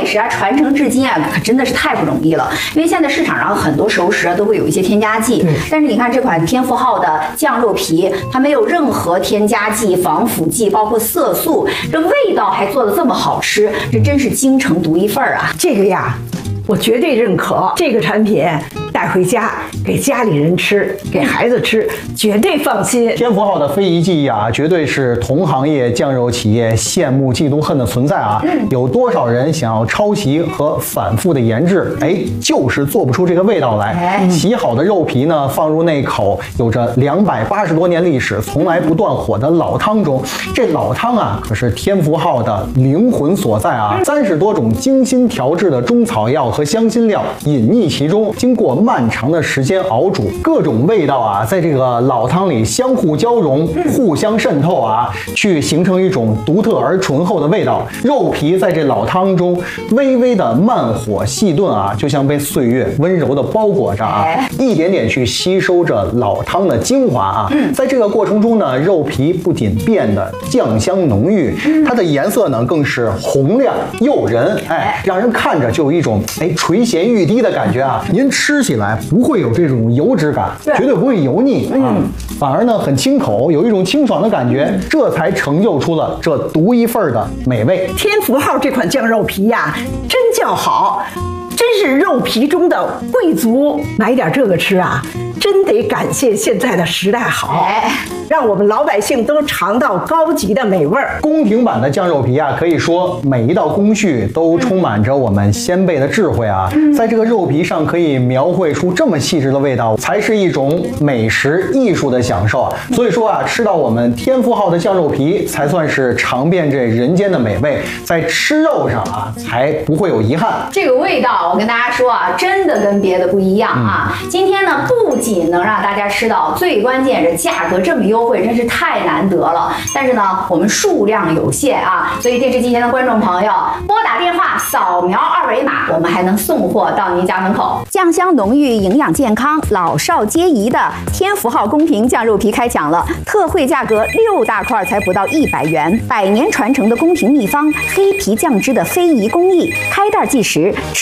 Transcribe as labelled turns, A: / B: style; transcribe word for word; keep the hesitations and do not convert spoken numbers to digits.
A: 食啊传承至今啊，可真的是太不容易了。因为现在市场上很多熟食啊都会有一些添加剂，但是你看这款天福号的酱肉皮，它没有任何添加剂、防腐剂，包括色素，这味道还做得这么好吃，这真是京城独一份儿啊！
B: 这个呀，我绝对认可。这个产品带回家给家里人吃，给孩子吃，绝对放心。
C: 天福号的非遗技艺啊，绝对是同行业酱肉企业羡慕、嫉妒、恨的存在啊！嗯、有多少人想要抄袭和反复的研制，哎，就是做不出这个味道来。哎、洗好的肉皮呢，放入那口有着两百八十多年历史、从来不断火的老汤中，这老汤啊，可是天福号的灵魂所在啊！三十多种精心调制的中草药和香辛料隐匿其中，经过漫长的时间熬煮，各种味道啊，在这个老汤里相互交融、互相渗透啊，去形成一种独特而醇厚的味道。肉皮在这老汤中微微的慢火细炖啊，就像被岁月温柔的包裹着啊，一点点去吸收着老汤的精华啊。在这个过程中呢，肉皮不仅变得酱香浓郁，它的颜色呢更是红亮诱人，哎，让人看着就有一种哎垂涎欲滴的感觉啊。您吃起来不会有这种油脂感，绝对不会油腻啊，反而呢很清口，有一种清爽的感觉，这才成就出了这独一份的美味。
B: 天福号这款酱肉皮呀，真叫好，真是肉皮中的贵族。买点这个吃啊，真得感谢现在的时代好，哎，让我们老百姓都尝到高级的美味儿。
C: 宫廷版的酱肉皮啊，可以说每一道工序都充满着我们先辈的智慧啊，嗯、在这个肉皮上可以描绘出这么细致的味道，才是一种美食艺术的享受啊。所以说啊，吃到我们天福号的酱肉皮，才算是尝遍这人间的美味，在吃肉上啊，才不会有遗憾。
A: 这个味道，我跟大家说啊，真的跟别的不一样啊。嗯、今天呢，不仅能让大家吃到，最关键是价格这么优惠，真是太难得了。但是呢，我们数量有限啊，所以电视机前的观众朋友，拨打电话扫描二维码，我们还能送货到您家门口。酱香浓郁，营养健康，老少皆宜的天福号宫廷酱肉皮开抢了，特惠价格六大块才不到一百元，百年传承的宫廷秘方，黑皮酱汁的非遗工艺，开袋即食。